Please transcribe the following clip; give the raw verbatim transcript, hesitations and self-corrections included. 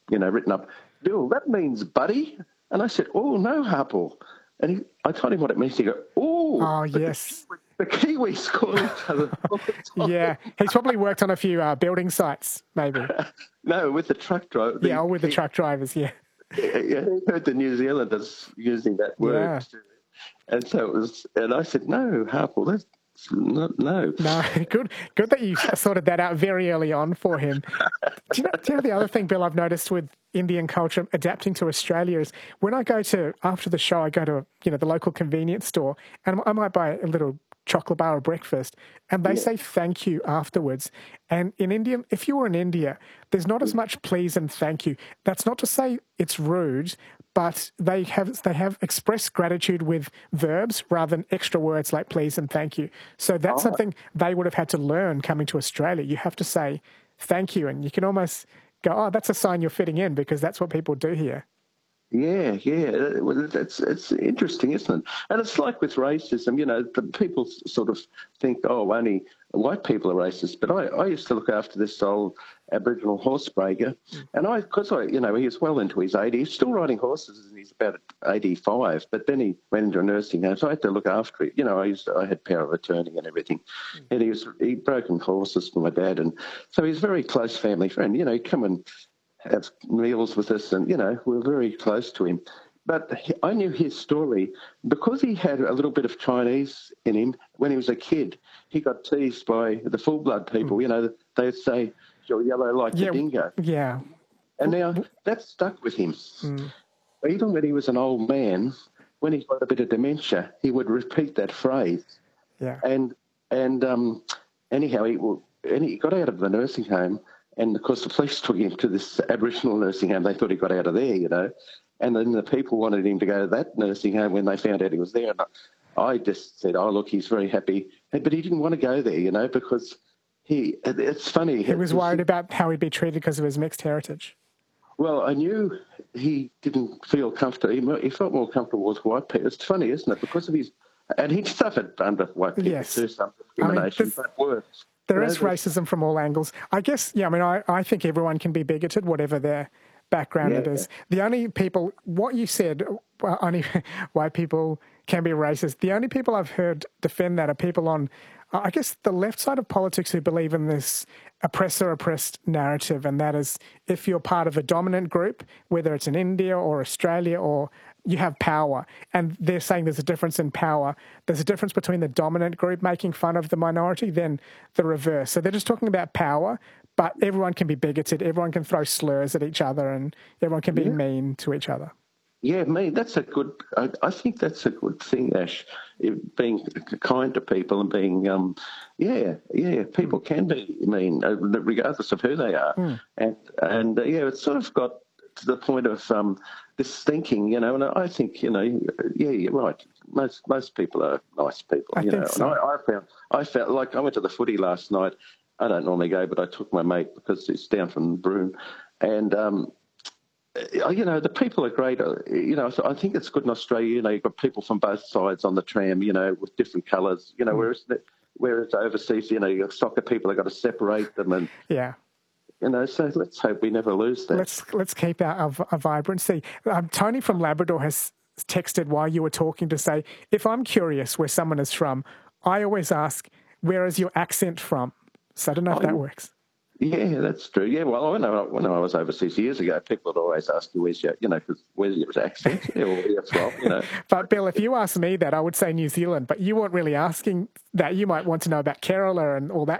you know, written up, Bill, that means buddy. And I said, oh, no, Harple. And he, I told him what it means. He go, oh, oh yes. The Kiwis call each other all the time. Yeah, he's probably worked on a few uh, building sites, maybe. No, with the truck driver. Yeah, or with the he, truck drivers, yeah. Yeah, yeah, he heard the New Zealanders using that word. Yeah. And so it was, and I said, no, Harple, that's not, no. No, good good that you sorted that out very early on for him. Do you know, do you know the other thing, Bill, I've noticed with Indian culture adapting to Australia is when I go to, after the show, I go to, you know, the local convenience store and I might buy a little chocolate bar or breakfast, and they yeah. say thank you afterwards. And in India, if you were in India, there's not as much please and thank you. That's not to say it's rude, but they have they have expressed gratitude with verbs rather than extra words like please and thank you. So that's oh. something they would have had to learn coming to Australia. You have to say thank you, and you can almost go, oh, that's a sign you're fitting in, because that's what people do here. Yeah, yeah, well, it's it's interesting, isn't it? And it's like with racism, you know, people sort of think, oh, only white people are racist. But I, I used to look after this old Aboriginal horse breaker, and I, because I, you know, he was well into his eighties, still riding horses, and he's about eighty-five. But then he went into a nursing home, so I had to look after him. You know, I used to, I had power of attorney and everything, mm. and he was he'd broken horses for my dad, and so he's a very close family friend. You know, he'd come and have meals with us, and, you know, we were very close to him. But he, I knew his story because he had a little bit of Chinese in him. When he was a kid, he got teased by the full-blood people. Mm. You know, they'd say, you're yellow like yeah, the dingo. Yeah. And now that stuck with him. Mm. Even when he was an old man, when he got a bit of dementia, he would repeat that phrase. Yeah. And, and um, anyhow, he, and he got out of the nursing home. And, of course, the police took him to this Aboriginal nursing home. They thought he got out of there, you know. And then the people wanted him to go to that nursing home when they found out he was there. And I just said, oh, look, he's very happy. But he didn't want to go there, you know, because he, it's funny. He was worried about how he'd be treated because of his mixed heritage. Well, I knew he didn't feel comfortable. He felt more comfortable with white people. It's funny, isn't it? Because of his, and he suffered under white people yes. too, some discrimination, I mean, but worse. There is racism from all angles. I guess, yeah, I mean, I, I think everyone can be bigoted, whatever their background yeah. it is. The only people, what you said, well, only white people can be racist. The only people I've heard defend that are people on, I guess, the left side of politics who believe in this oppressor-oppressed narrative, and that is if you're part of a dominant group, whether it's in India or Australia, or you have power, and they're saying there's a difference in power. There's a difference between the dominant group making fun of the minority than the reverse. So they're just talking about power, but everyone can be bigoted, everyone can throw slurs at each other, and everyone can be yeah. mean to each other. Yeah, me, that's a good, I, I think that's a good thing, Ash, being kind to people and being, um, yeah, yeah, people can be mean, regardless of who they are. Mm. And, and uh, yeah, it's sort of got to the point of um, this thinking, you know, and I think, you know, yeah, you're right. Most most people are nice people, I you think know. So. And I, I found, I felt like I went to the footy last night. I don't normally go, but I took my mate because he's down from Broome, and um, you know, the people are great. You know, I think it's good in Australia. You know, you've got people from both sides on the tram, you know, with different colours. You know, mm. whereas whereas overseas, you know, you've got soccer people, have got to separate them, and yeah. You know, so let's hope we never lose that. Let's let's keep our, our, our vibrancy. Um, Tony from Labrador has texted while you were talking to say, if I'm curious where someone is from, I always ask, where is your accent from? So I don't know if oh, that works. Yeah, that's true. Yeah, well, I know when I was overseas years ago, people would always ask you, where's your, you know, cause where's your accent or where you're from, you know. But, Bill, if you asked me that, I would say New Zealand, but you weren't really asking that. You might want to know about Kerala and all that